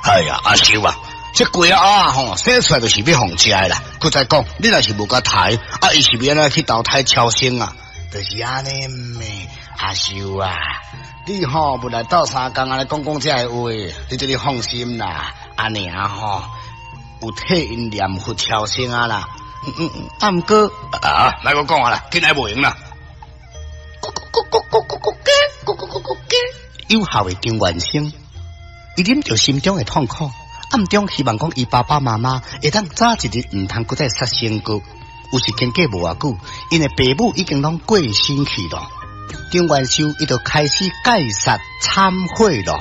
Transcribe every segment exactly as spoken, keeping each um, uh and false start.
哎呀，阿秀啊，这龟啊吼生出来就是要互食的啦。佮再讲，你若是无甲抬，啊，伊是要安怎去投胎超生啊？就是安尼咩？阿秀啊，你吼不来斗三工安尼讲讲这个话，你这里放心啦。安尼啊吼，有替因念佛超生啊啦。嗯嗯嗯，啊毋过啊，来我讲啊啦，今日无用啦。咕咕咕咕咕咕咕咕咕咕咕咕。有效的张元生，伊啉着心中的痛苦，暗中希望讲伊爸爸妈妈会当早一日毋通搁再杀生过。有时间过无偌久，因的爸母已经拢过身去了。张元修伊就开始戒杀忏悔了。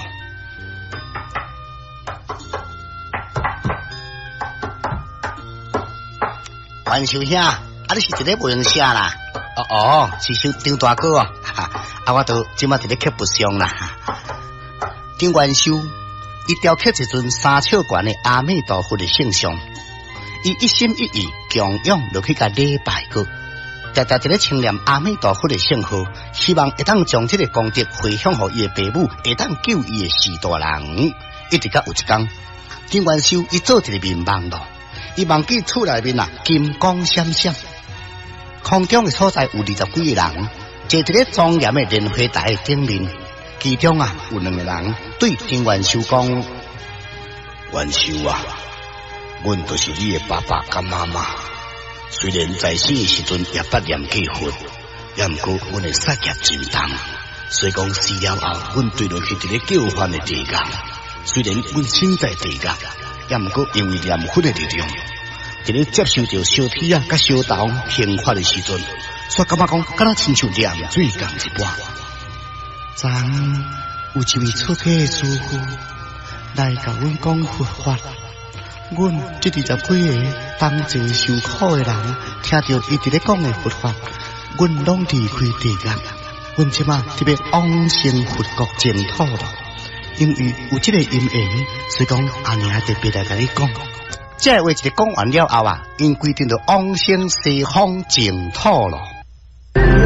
元修兄，啊，你是一个无用写啦？哦哦，是首张大哥哦，啊，我都即马伫咧刻不上啦。张元修，伊雕刻一尊三尺悬的阿弥陀佛的圣像，伊一心一意供养落去甲礼拜过，常常伫咧称念阿弥陀佛的圣号，希望会当将这个功德回向互伊的爸母，会当救伊的四大人。一直到有一天，张元修伊做一个面梦咯，伊梦见厝内面啊金光闪闪，空中的所在有二十几个人，坐伫咧庄严的莲花台的顶面。其中啊有两个人对张元修讲：元修啊，阮就是你的爸爸甲妈妈。虽然在世的时阵也捌念过佛，也毋过阮的杀业真重，所以讲死了后，阮对落去一个叫唤的地狱。虽然阮身在地狱，也毋过因为念佛的力量，伫咧接受着烧铁啊、甲烧豆刑罚的时阵，所以感觉讲，敢若亲像念水共一般。昨有一位出家的师傅来甲阮讲佛法，阮这二十几个同齐受苦的人，听到伊伫咧讲的佛法，阮拢离开地狱，阮即马特别往生佛国净土了。因为有这个因缘，所以讲安尼啊特别来甲你讲。这个话一个讲完了后啊，因规定就往生西方净土了。